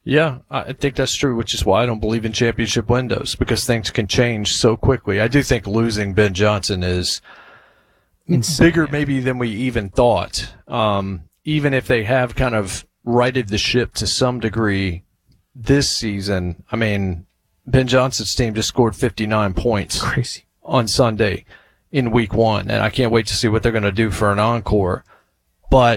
Yeah, I think that's true, which is why I don't believe in championship windows, because things can change so quickly. I do think losing Ben Johnson is insane, bigger maybe than we even thought. Even if they have kind of righted the ship to some degree this season, I mean, Ben Johnson's team just scored 59 points crazy on Sunday in week 1, and I can't wait to see what they're going to do for an encore. But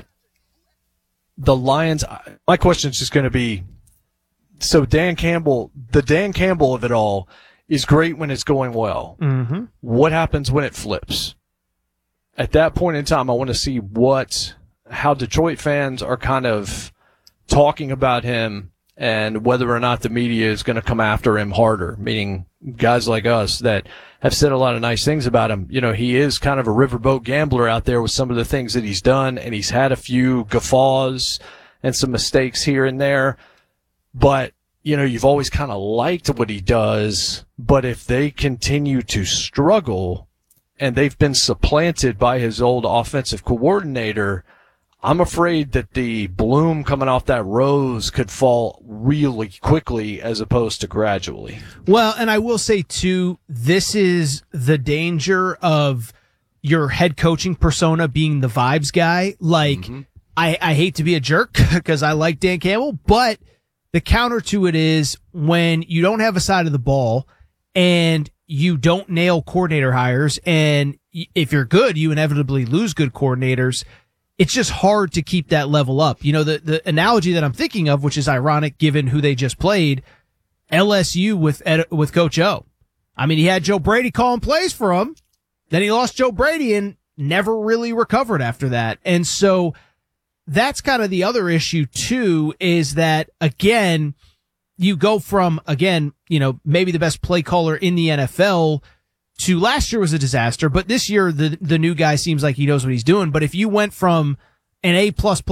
the Lions, my question is just going to be, so Dan Campbell, the Dan Campbell of it all is great when it's going well. Mm-hmm. What happens when it flips? At that point in time, I want to see how Detroit fans are kind of talking about him and whether or not the media is going to come after him harder, meaning guys like us that have said a lot of nice things about him. You know, he is kind of a riverboat gambler out there with some of the things that he's done, and he's had a few guffaws and some mistakes here and there. But, you know, you've always kind of liked what he does, but if they continue to struggle and they've been supplanted by his old offensive coordinator, I'm afraid that the bloom coming off that rose could fall really quickly as opposed to gradually. Well, and I will say, too, this is the danger of your head coaching persona being the vibes guy. Like, I hate to be a jerk because I like Dan Campbell, but the counter to it is when you don't have a side of the ball and you don't nail coordinator hires, and if you're good, you inevitably lose good coordinators. It's just hard to keep that level up. You know, the analogy that I'm thinking of, which is ironic given who they just played, LSU with Coach O. I mean, he had Joe Brady calling plays for him. Then he lost Joe Brady and never really recovered after that. And so that's kind of the other issue too, is that again, you go from, again, you know, maybe the best play caller in the NFL to last year was a disaster, but this year the new guy seems like he knows what he's doing. But if you went from an A++++,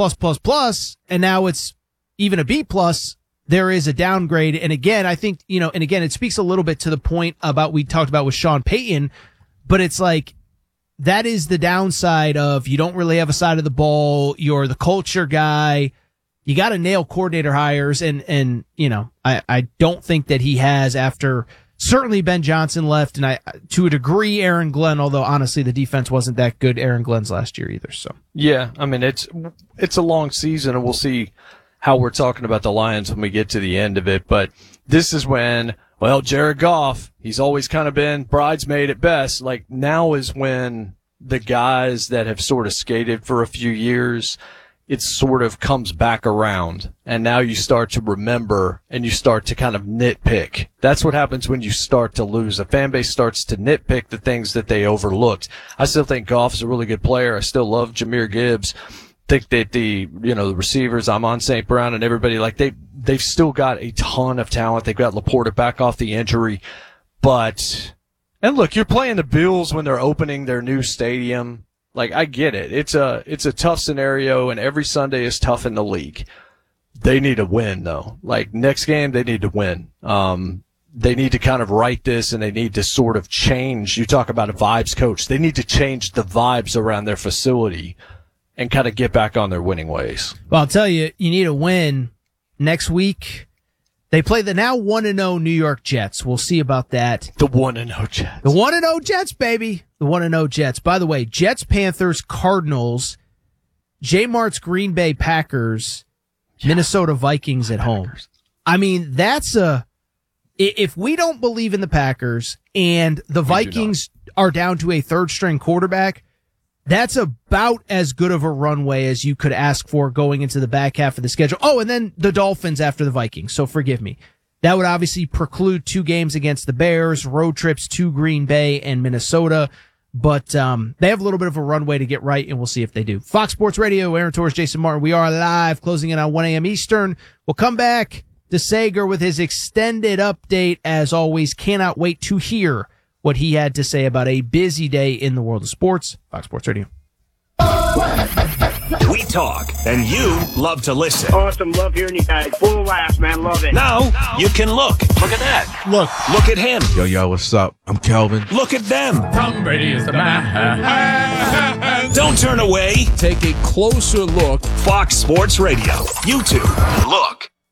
and now it's even a B+, there is a downgrade. And again, I think, you know, and again, it speaks a little bit to the point about we talked about with Sean Payton, but it's like, that is the downside of you don't really have a side of the ball. You're the culture guy. You got to nail coordinator hires. And, you know, I don't think that he has after certainly Ben Johnson left, and to a degree, Aaron Glenn, although honestly the defense wasn't that good Aaron Glenn's last year either. So yeah, I mean, it's a long season, and we'll see how we're talking about the Lions when we get to the end of it. But this is when, well, Jared Goff, he's always kind of been bridesmaid at best. Like, now is when the guys that have sort of skated for a few years, it sort of comes back around, and now you start to remember and you start to kind of nitpick. That's what happens when you start to lose. A fan base starts to nitpick the things that they overlooked. I still think Goff is a really good player. I still love Jahmyr Gibbs. Think that the receivers, Amon St. Brown and everybody, like they've still got a ton of talent. They've got Laporta back off the injury. And look, you're playing the Bills when they're opening their new stadium. Like, I get it. It's a tough scenario, and every Sunday is tough in the league. They need to win, though. Like, next game, they need to win. They need to kind of right this, and they need to sort of change. You talk about a vibes coach. They need to change the vibes around their facility and kind of get back on their winning ways. Well, I'll tell you, you need a win next week. They play the now 1-0 New York Jets. We'll see about that. The 1-0 Jets. The 1-0 Jets, baby. The 1-0 Jets. By the way, Jets, Panthers, Cardinals, J Mart's Green Bay Packers, Minnesota Vikings at home. I mean, that's if we don't believe in the Packers and the Vikings are down to a third string quarterback, that's about as good of a runway as you could ask for going into the back half of the schedule. Oh, and then the Dolphins after the Vikings. So forgive me. That would obviously preclude 2 games against the Bears, road trips to Green Bay and Minnesota. But they have a little bit of a runway to get right, and we'll see if they do. Fox Sports Radio, Aaron Torres, Jason Martin. We are live, closing in on 1 a.m. Eastern. We'll come back to Sager with his extended update. As always, cannot wait to hear what he had to say about a busy day in the world of sports. Fox Sports Radio. We talk, and you love to listen. Awesome. Love hearing you guys. Full of laughs, man. Love it. Now you can look. Look at that. Look at him. Yo, what's up? I'm Kelvin. Look at them. Tom Brady is the man. Don't turn away. Take a closer look. Fox Sports Radio. YouTube. Look.